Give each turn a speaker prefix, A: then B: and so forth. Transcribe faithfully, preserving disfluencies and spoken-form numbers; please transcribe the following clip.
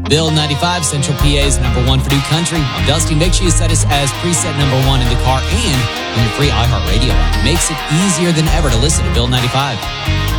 A: Bill ninety-five, Central P A's number one for new country. I'm Dusty. Make sure you set us as preset number one in the car and on your free iHeartRadio app. It makes it easier than ever to listen to Bill ninety-five.